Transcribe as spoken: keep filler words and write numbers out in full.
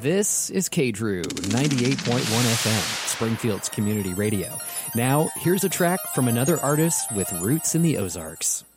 This is K Drew, ninety-eight point one F M, Springfield's community radio. Now, here's a track from another artist with roots in the Ozarks.